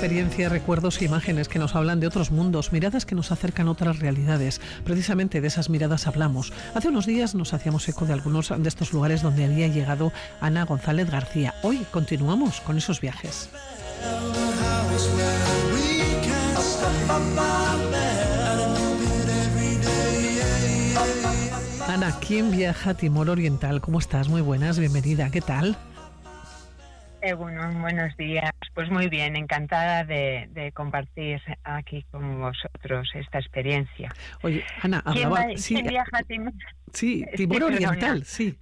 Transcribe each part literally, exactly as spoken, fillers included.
experiencias, recuerdos e imágenes que nos hablan de otros mundos, miradas que nos acercan a otras realidades. Precisamente de esas miradas hablamos. Hace unos días nos hacíamos eco de algunos de estos lugares donde había llegado Ana González García. Hoy continuamos con esos viajes. Ana, ¿quién viaja a Timor Oriental? ¿Cómo estás? Muy buenas, bienvenida. ¿Qué tal? Eh, bueno, buenos días. Pues muy bien, encantada de, de compartir aquí con vosotros esta experiencia. Oye, Ana, ¿Quién, hablaba... va, sí, ¿quién viaja a Timor? Sí, Timor Sí, Oriental, perdona. sí.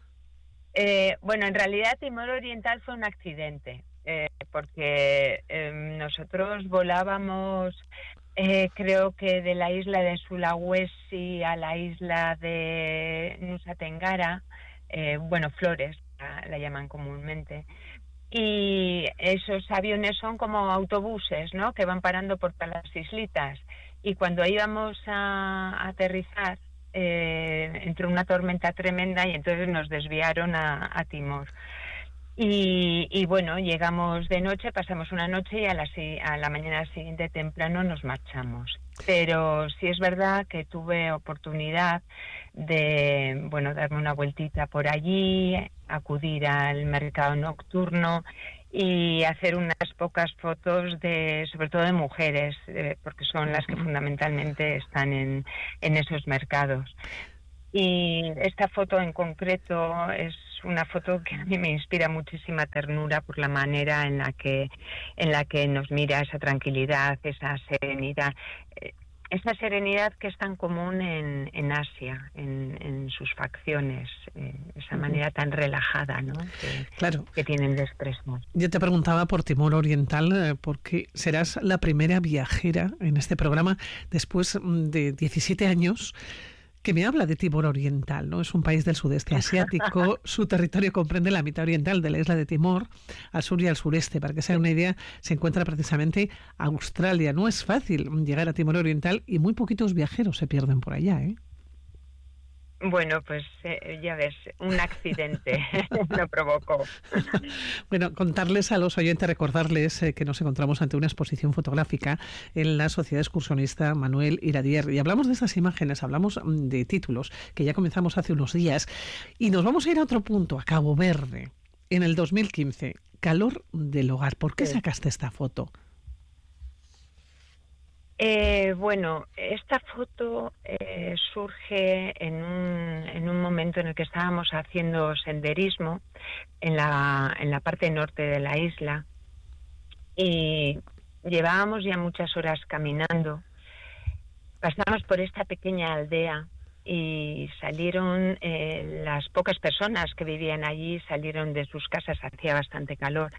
Eh, bueno, en realidad Timor Oriental fue un accidente, eh, porque eh, nosotros volábamos, eh, creo que de la isla de Sulawesi a la isla de Nusa Tenggara, eh, bueno, Flores, la, la llaman comúnmente. Y esos aviones son como autobuses, ¿no?, que van parando por todas las islitas. Y cuando íbamos a, a aterrizar, eh, entró una tormenta tremenda y entonces nos desviaron a, a Timor. Y, y bueno, llegamos de noche, pasamos una noche y a la, a la mañana siguiente temprano nos marchamos. Pero sí es verdad que tuve oportunidad de, bueno, darme una vueltita por allí, acudir al mercado nocturno y hacer unas pocas fotos de, sobre todo de mujeres, eh, porque son las que fundamentalmente están en, en esos mercados. Y esta foto en concreto es una foto que a mí me inspira muchísima ternura por la manera en la que en la que nos mira, esa tranquilidad, esa serenidad, eh, esa serenidad que es tan común en, en Asia, en, en sus facciones, eh, esa manera tan relajada, ¿no?, que, Claro. que tienen de expresar. Yo te preguntaba por Timor Oriental eh, porque serás la primera viajera en este programa después de diecisiete años que me habla de Timor Oriental, ¿no? Es un país del sudeste asiático. Su territorio comprende la mitad oriental de la isla de Timor, al sur y al sureste. Para que se haga una idea, se encuentra precisamente Australia. No es fácil llegar a Timor Oriental y muy poquitos viajeros se pierden por allá, ¿eh? Bueno, pues eh, ya ves, un accidente lo provocó. Bueno, contarles a los oyentes, recordarles eh, que nos encontramos ante una exposición fotográfica en la Sociedad Excursionista Manuel Iradier. Y hablamos de estas imágenes, hablamos de títulos, que ya comenzamos hace unos días. Y nos vamos a ir a otro punto, a Cabo Verde, en el dos mil quince. Calor del hogar. ¿Por qué Sí. sacaste esta foto? Eh, bueno, esta foto eh, surge en un, en un momento en el que estábamos haciendo senderismo en la, en la parte norte de la isla y llevábamos ya muchas horas caminando. Pasamos por esta pequeña aldea y salieron eh, las pocas personas que vivían allí, salieron de sus casas, hacía bastante calor,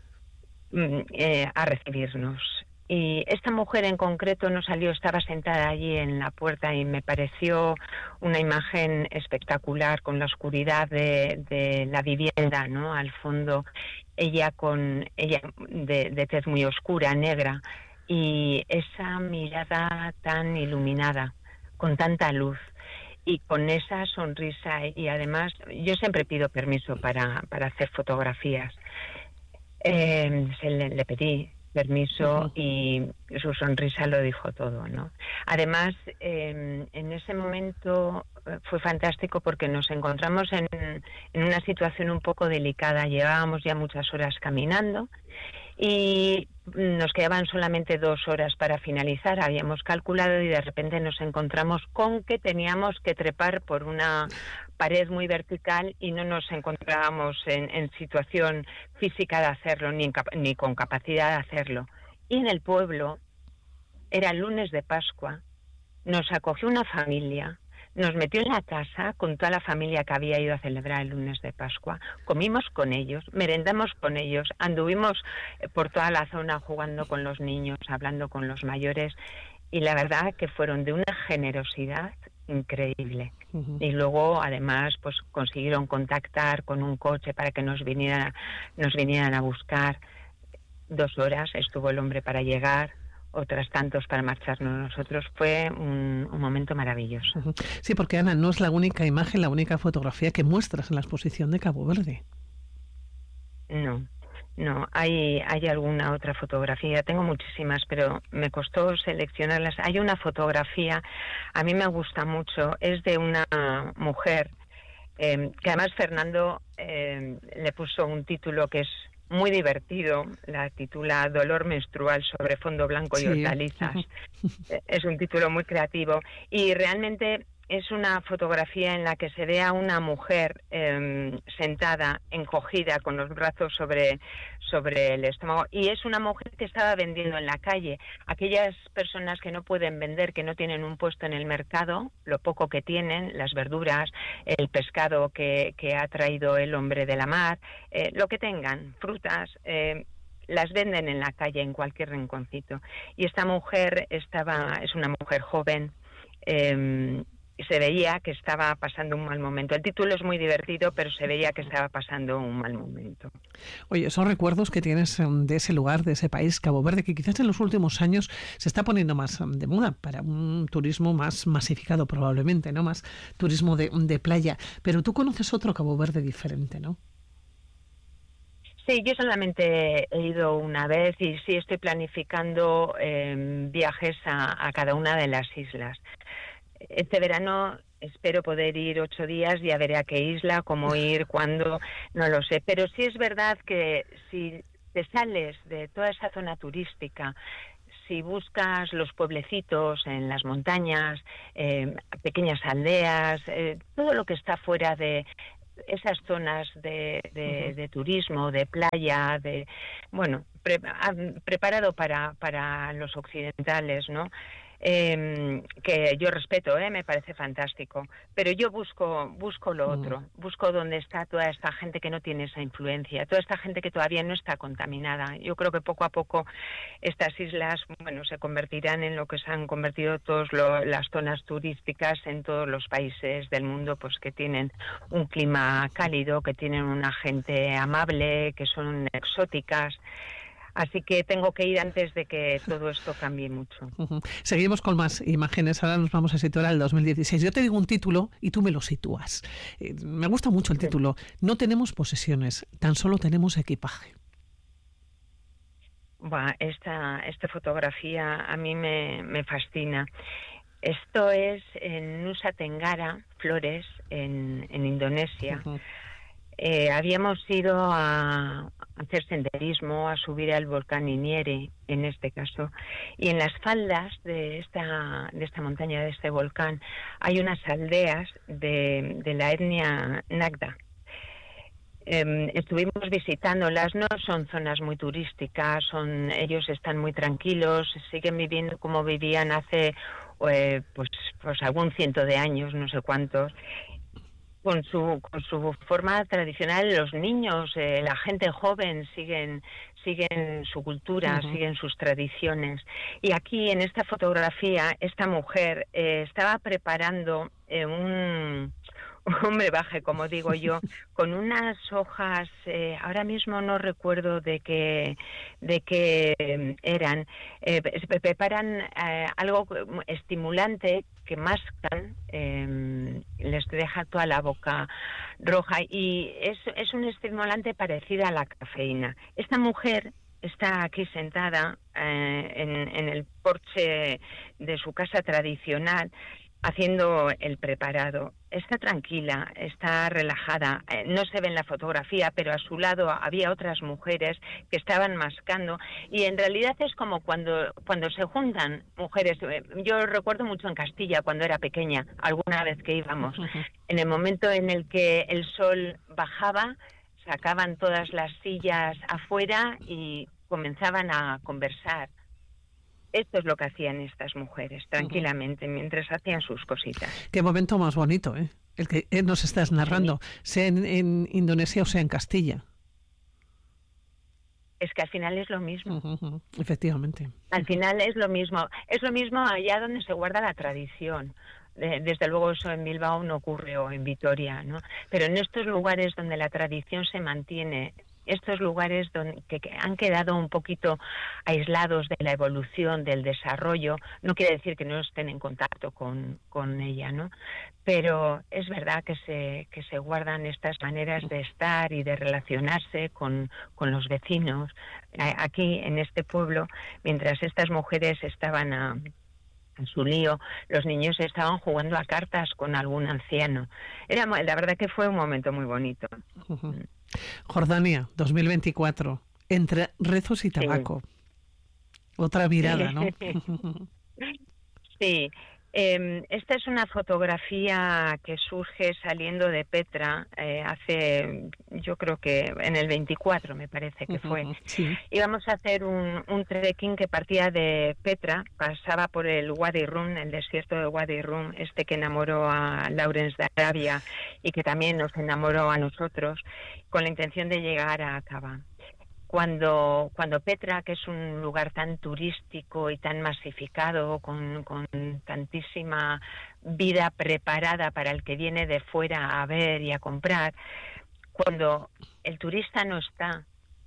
eh, a recibirnos. Y esta mujer en concreto no salió, estaba sentada allí en la puerta y me pareció una imagen espectacular, con la oscuridad de, de la vivienda, ¿no?, al fondo, ella con ella de, de tez muy oscura, negra, y esa mirada tan iluminada, con tanta luz y con esa sonrisa. Y además yo siempre pido permiso para, para hacer fotografías. Eh, se le, le pedí permiso y su sonrisa lo dijo todo, ¿no? Además, eh, en ese momento fue fantástico porque nos encontramos en, en una situación un poco delicada. Llevábamos ya muchas horas caminando y nos quedaban solamente dos horas para finalizar. Habíamos calculado y de repente nos encontramos con que teníamos que trepar por una pared muy vertical y no nos encontrábamos en, en situación física de hacerlo, ni, en, ni con capacidad de hacerlo. Y en el pueblo, era el lunes de Pascua, nos acogió una familia, nos metió en la casa con toda la familia que había ido a celebrar el lunes de Pascua, comimos con ellos, merendamos con ellos, anduvimos por toda la zona jugando con los niños, hablando con los mayores, y la verdad que fueron de una generosidad increíble. Uh-huh. Y luego además pues consiguieron contactar con un coche para que nos vinieran, nos vinieran a buscar. Dos horas estuvo el hombre para llegar, otras tantos para marcharnos nosotros. Fue un, un momento maravilloso. Uh-huh. Sí, porque Ana, no es la única imagen, la única fotografía que muestras en la exposición de Cabo Verde. No. No, hay, hay alguna otra fotografía, tengo muchísimas, pero me costó seleccionarlas. Hay una fotografía, a mí me gusta mucho, es de una mujer, eh, que además Fernando eh, le puso un título que es muy divertido, la titula Dolor menstrual sobre fondo blanco y Sí. hortalizas. Es un título muy creativo y realmente es una fotografía en la que se ve a una mujer eh, sentada, encogida, con los brazos sobre, sobre el estómago, y es una mujer que estaba vendiendo en la calle. Aquellas personas que no pueden vender, que no tienen un puesto en el mercado, lo poco que tienen, las verduras, el pescado que, que ha traído el hombre de la mar, eh, lo que tengan, frutas, eh, las venden en la calle, en cualquier rinconcito. Y esta mujer estaba, es una mujer joven, eh, se veía que estaba pasando un mal momento. El título es muy divertido, pero se veía que estaba pasando un mal momento. Oye, esos recuerdos que tienes de ese lugar, de ese país, Cabo Verde, que quizás en los últimos años se está poniendo más de moda para un turismo más masificado probablemente, ¿no? Más turismo de, de playa. Pero tú conoces otro Cabo Verde diferente, ¿no? Sí, yo solamente he ido una vez y sí estoy planificando eh, viajes a, a cada una de las islas. Este verano espero poder ir ocho días, ya veré a qué isla, cómo ir, cuándo, no lo sé. Pero sí es verdad que si te sales de toda esa zona turística, si buscas los pueblecitos en las montañas, eh, pequeñas aldeas, eh, todo lo que está fuera de esas zonas de, de, de turismo, de playa, de bueno, pre, preparado para, para los occidentales, ¿no? Eh, que yo respeto, ¿eh? Me parece fantástico, pero yo busco busco lo otro, busco donde está toda esta gente que no tiene esa influencia, toda esta gente que todavía no está contaminada. Yo creo que poco a poco estas islas, bueno, se convertirán en lo que se han convertido todas las zonas turísticas en todos los países del mundo, pues que tienen un clima cálido, que tienen una gente amable, que son exóticas. Así que tengo que ir antes de que todo esto cambie mucho. Uh-huh. Seguimos con más imágenes. Ahora nos vamos a situar al dos mil dieciséis. Yo te digo un título y tú me lo sitúas. Eh, me gusta mucho el título. No tenemos posesiones, tan solo tenemos equipaje. Bah, esta, esta fotografía a mí me, me fascina. Esto es en Nusa Tenggara, Flores, en, en Indonesia. Uh-huh. Eh, habíamos ido a hacer senderismo, a subir al volcán Iniere, en este caso, y en las faldas de esta, de esta montaña, de este volcán, hay unas aldeas de, de la etnia Nagda. Eh, estuvimos visitándolas, no son zonas muy turísticas, son ellos están muy tranquilos, siguen viviendo como vivían hace eh, pues, pues algún ciento de años, no sé cuántos. Con su, con su forma tradicional, los niños, eh, la gente joven siguen siguen su cultura, uh-huh. siguen sus tradiciones. Y aquí en esta fotografía, esta mujer eh, estaba preparando eh, un, un brebaje, como digo yo, con unas hojas, eh, ahora mismo no recuerdo de qué, de qué eran, eh, preparan eh, algo estimulante que mascan, eh, les deja toda la boca roja y es, es un estimulante parecido a la cafeína. Esta mujer está aquí sentada eh, en, en el porche de su casa tradicional haciendo el preparado. Está tranquila, está relajada, eh, no se ve en la fotografía, pero a su lado había otras mujeres que estaban mascando y en realidad es como cuando, cuando se juntan mujeres. Yo recuerdo mucho en Castilla cuando era pequeña, alguna vez que íbamos, uh-huh. en el momento en el que el sol bajaba, sacaban todas las sillas afuera y comenzaban a conversar. Esto es lo que hacían estas mujeres, tranquilamente, uh-huh. mientras hacían sus cositas. Qué momento más bonito, ¿eh? El que nos estás narrando, sí. sea en, en Indonesia o sea en Castilla. Es que al final es lo mismo. Uh-huh, uh-huh. Efectivamente. Al final es lo mismo. Es lo mismo allá donde se guarda la tradición. Desde luego eso en Bilbao no ocurre o en Vitoria, ¿no? Pero en estos lugares donde la tradición se mantiene estos lugares donde, que, que han quedado un poquito aislados de la evolución, del desarrollo, no quiere decir que no estén en contacto con, con ella, ¿no? Pero es verdad que se, que se guardan estas maneras de estar y de relacionarse con, con los vecinos. Aquí, en este pueblo, mientras estas mujeres estaban a... en su lío, los niños estaban jugando a cartas con algún anciano. Era, la verdad que fue un momento muy bonito. Uh-huh. Jordania, dos mil veinticuatro, entre rezos y tabaco. Sí. Otra mirada, ¿no? Sí. Eh, esta es una fotografía que surge saliendo de Petra eh, hace, yo creo que en el veinticuatro me parece que fue. Sí. Íbamos a hacer un, un trekking que partía de Petra, pasaba por el Wadi Rum, el desierto de Wadi Rum, este que enamoró a Lawrence de Arabia y que también nos enamoró a nosotros, con la intención de llegar a Aqaba. Cuando, cuando Petra, que es un lugar tan turístico y tan masificado, con, con tantísima vida preparada para el que viene de fuera a ver y a comprar, cuando el turista no está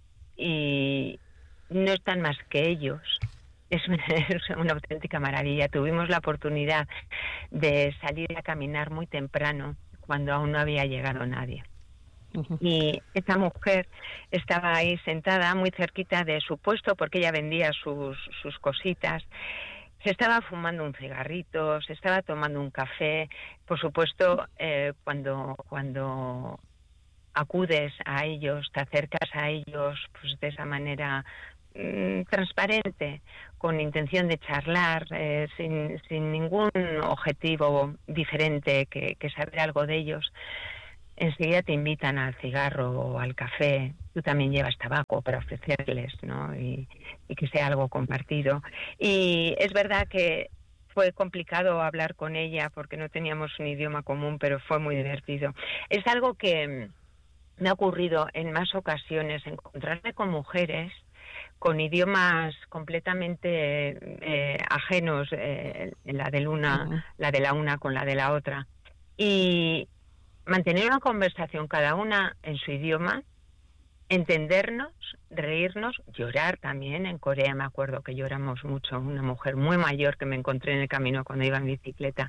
y no están más que ellos, es una, es una auténtica maravilla. Tuvimos la oportunidad de salir a caminar muy temprano, cuando aún no había llegado nadie. Uh-huh. Y esta mujer estaba ahí sentada muy cerquita de su puesto porque ella vendía sus, sus cositas. Se estaba fumando un cigarrito, se estaba tomando un café. Por supuesto, eh, cuando, cuando acudes a ellos, te acercas a ellos pues de esa manera mmm, transparente, con intención de charlar, eh, sin, sin ningún objetivo diferente que, que saber algo de ellos, enseguida te invitan al cigarro o al café. Tú también llevas tabaco para ofrecerles, ¿no? Y, y que sea algo compartido. Y es verdad que fue complicado hablar con ella porque no teníamos un idioma común, pero fue muy divertido. Es algo que me ha ocurrido en más ocasiones, encontrarme con mujeres con idiomas completamente eh, ajenos, eh, la de una, uh-huh. la de la una con la de la otra. Y mantener una conversación cada una en su idioma, entendernos, reírnos, llorar también. En Corea me acuerdo que lloramos mucho, una mujer muy mayor que me encontré en el camino cuando iba en bicicleta.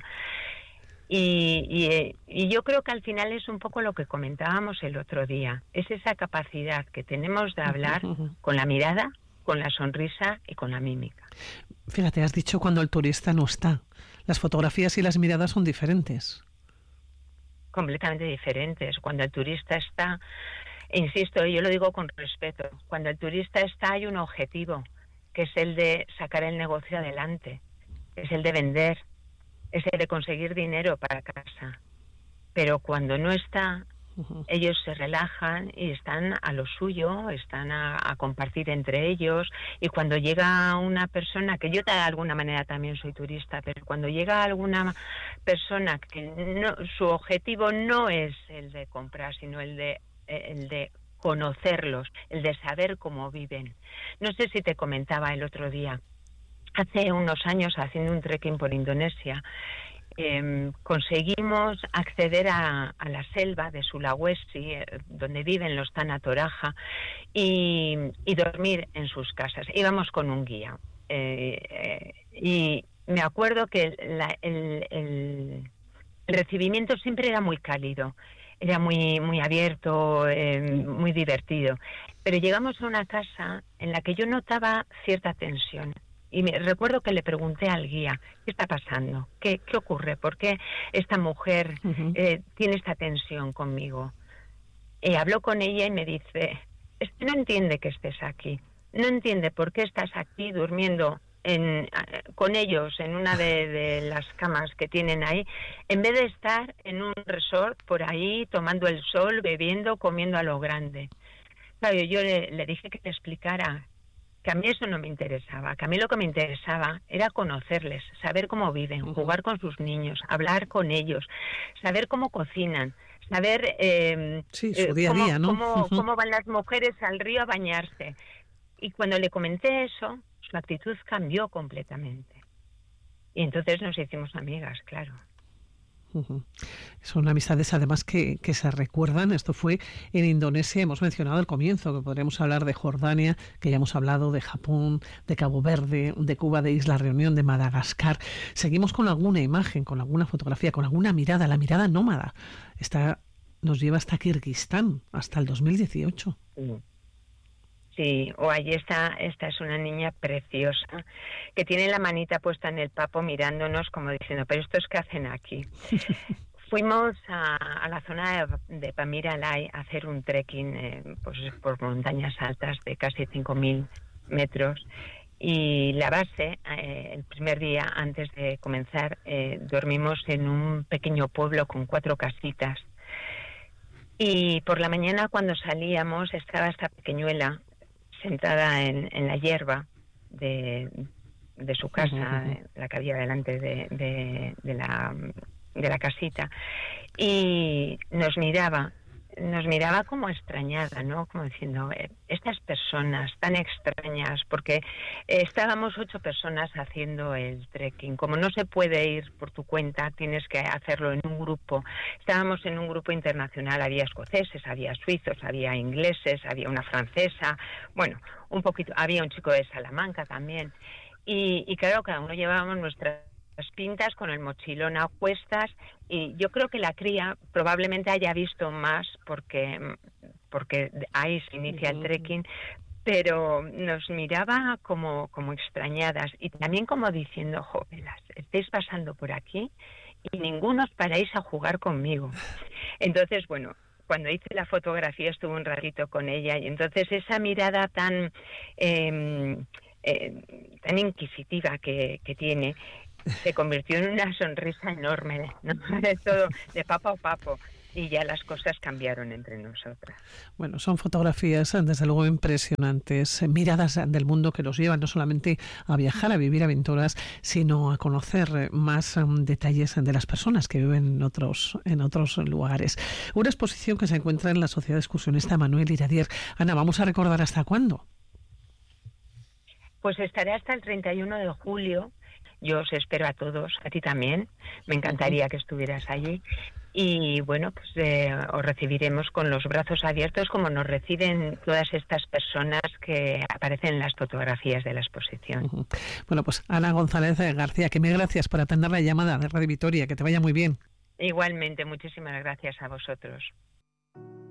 Y, y, y yo creo que al final es un poco lo que comentábamos el otro día, es esa capacidad que tenemos de hablar con la mirada, con la sonrisa y con la mímica. Fíjate, has dicho cuando el turista no está. Las fotografías y las miradas son diferentes. Completamente diferentes. Cuando el turista está, e insisto, yo lo digo con respeto, cuando el turista está hay un objetivo, que es el de sacar el negocio adelante, es el de vender, es el de conseguir dinero para casa. Pero cuando no está, uh-huh. ellos se relajan y están a lo suyo, están a, a compartir entre ellos. Y cuando llega una persona, que yo de alguna manera también soy turista, pero cuando llega alguna persona que no, su objetivo no es el de comprar, sino el de, el de conocerlos, el de saber cómo viven. No sé si te comentaba el otro día, hace unos años haciendo un trekking por Indonesia, Eh, conseguimos acceder a, a la selva de Sulawesi, eh, donde viven los Tana Toraja, y, y dormir en sus casas. Íbamos con un guía. Eh, eh, y me acuerdo que la, el, el, el recibimiento siempre era muy cálido, era muy, muy abierto, eh, muy divertido. Pero llegamos a una casa en la que yo notaba cierta tensión. Y me recuerdo que le pregunté al guía, ¿qué está pasando? ¿Qué, qué ocurre? ¿Por qué esta mujer uh-huh. eh, tiene esta tensión conmigo? Y habló con ella y me dice, es que no entiende que estés aquí. No entiende por qué estás aquí durmiendo en, con ellos en una de, de las camas que tienen ahí, en vez de estar en un resort por ahí tomando el sol, bebiendo, comiendo a lo grande. Claro, yo le, le dije que te explicara que a mí eso no me interesaba, que a mí lo que me interesaba era conocerles, saber cómo viven, uh-huh. jugar con sus niños, hablar con ellos, saber cómo cocinan, saber eh, sí, su día a día, cómo, ¿no? cómo, Uh-huh. cómo van las mujeres al río a bañarse. Y cuando le comenté eso, su actitud cambió completamente. Y entonces nos hicimos amigas, claro. Uh-huh. Son amistades además que, que se recuerdan. Esto fue en Indonesia. Hemos mencionado al comienzo que podríamos hablar de Jordania, que ya hemos hablado de Japón, de Cabo Verde, de Cuba, de Isla Reunión, de Madagascar. Seguimos con alguna imagen, con alguna fotografía, con alguna mirada, la mirada nómada. Esta nos lleva hasta Kirguistán, hasta el dos mil dieciocho. Sí. Sí, o allí está, esta es una niña preciosa que tiene la manita puesta en el papo mirándonos como diciendo, pero ¿estos qué hacen aquí? Fuimos a, a la zona de, de Pamir Alai a hacer un trekking eh, pues, por montañas altas de casi cinco mil metros y la base, eh, el primer día antes de comenzar, eh, dormimos en un pequeño pueblo con cuatro casitas y por la mañana cuando salíamos estaba esta pequeñuela sentada en, en la hierba de, de su casa, uh-huh. la que había delante de, de, de, la, de la casita, y nos miraba, nos miraba como extrañada, ¿no? Como diciendo, eh, estas personas tan extrañas, porque eh, estábamos ocho personas haciendo el trekking. Como no se puede ir por tu cuenta, tienes que hacerlo en un grupo. Estábamos en un grupo internacional, había escoceses, había suizos, había ingleses, había una francesa, bueno, un poquito, había un chico de Salamanca también. Y, y claro, cada uno llevábamos nuestras pintas con el mochilón a cuestas y yo creo que la cría probablemente haya visto más porque porque ahí se inicia el trekking, pero nos miraba como como extrañadas y también como diciendo, jóvenes, estáis pasando por aquí y ninguno os paráis a jugar conmigo. Entonces, bueno, cuando hice la fotografía estuve un ratito con ella y entonces esa mirada tan eh, eh, tan inquisitiva que, que tiene se convirtió en una sonrisa enorme, ¿no? De todo, de papo a papo, y ya las cosas cambiaron entre nosotras. Bueno, son fotografías desde luego impresionantes, miradas del mundo que los llevan no solamente a viajar, a vivir aventuras, sino a conocer más um, detalles de las personas que viven en otros, en otros lugares. Una exposición que se encuentra en la Sociedad Excursionista Manuel Iradier. Ana, ¿vamos a recordar hasta cuándo? Pues estaré hasta el treinta y uno de julio. Yo os espero a todos, a ti también. Me encantaría que estuvieras allí. Y bueno, pues eh, os recibiremos con los brazos abiertos como nos reciben todas estas personas que aparecen en las fotografías de la exposición. Uh-huh. Bueno, pues Ana González García, que mil gracias por atender la llamada de Radio Vitoria. Que te vaya muy bien. Igualmente, muchísimas gracias a vosotros.